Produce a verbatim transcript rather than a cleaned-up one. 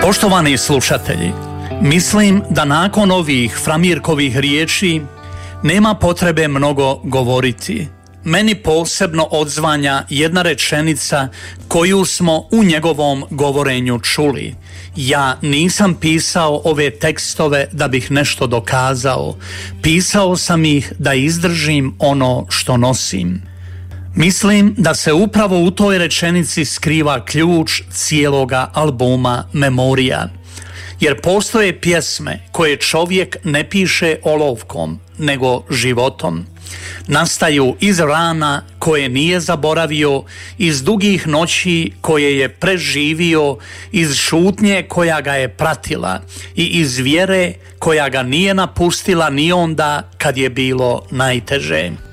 Poštovani slušatelji, mislim da nakon ovih Framirkovih riječi nema potrebe mnogo govoriti. Meni posebno odzvanja jedna rečenica koju smo u njegovom govorenju čuli. Ja nisam pisao ove tekstove da bih nešto dokazao. Pisao sam ih da izdržim ono što nosim. Mislim da se upravo u toj rečenici skriva ključ cijeloga albuma Memorija. Jer postoje pjesme koje čovjek ne piše olovkom, nego životom. Nastaju iz rana koje nije zaboravio, iz dugih noći koje je preživio, iz šutnje koja ga je pratila i iz vjere koja ga nije napustila ni onda kad je bilo najteže.